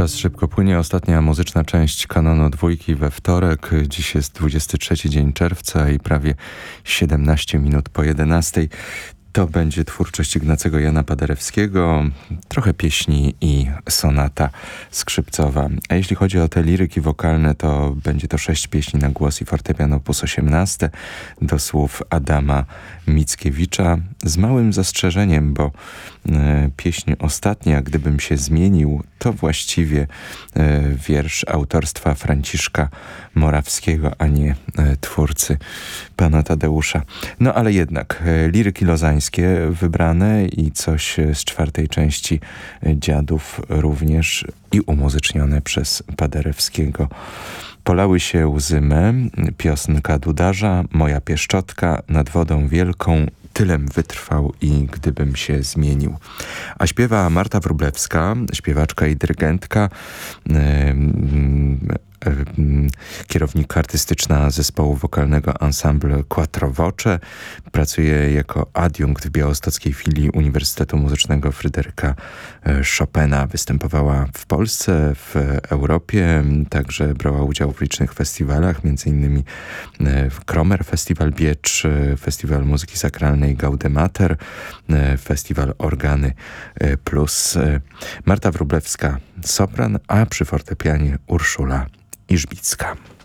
Czas szybko płynie. Ostatnia muzyczna część kanonu dwójki we wtorek. Dziś jest 23 dzień czerwca i prawie 17 minut po 11. To będzie twórczość Ignacego Jana Paderewskiego, trochę pieśni i sonata skrzypcowa. A jeśli chodzi o te liryki wokalne, to będzie to 6 pieśni na głos i fortepian op. 18 do słów Adama Mickiewicza, z małym zastrzeżeniem, bo pieśń ostatnia, Gdybym się zmienił, to właściwie wiersz autorstwa Franciszka Morawskiego, a nie twórcy pana Tadeusza. No ale jednak liryki lozańskie wybrane i coś z 4. części Dziadów również i umuzycznione przez Paderewskiego. Polały się łzy me, piosenka Dudarza, Moja pieszczotka, Nad wodą wielką, Tylem wytrwał i Gdybym się zmienił. A śpiewa Marta Wróblewska, śpiewaczka i dyrygentka, kierownik artystyczna zespołu wokalnego Ensemble Quattro Voce. Pracuje jako adiunkt w białostockiej filii Uniwersytetu Muzycznego Fryderyka Chopina. Występowała w Polsce, w Europie, także brała udział w licznych festiwalach, m.in. w Kromer Festiwal Biecz, Festiwal Muzyki Sakralnej Gaudemater, Festiwal Organy Plus. Marta Wróblewska sopran, a przy fortepianie Urszula Iżbicka.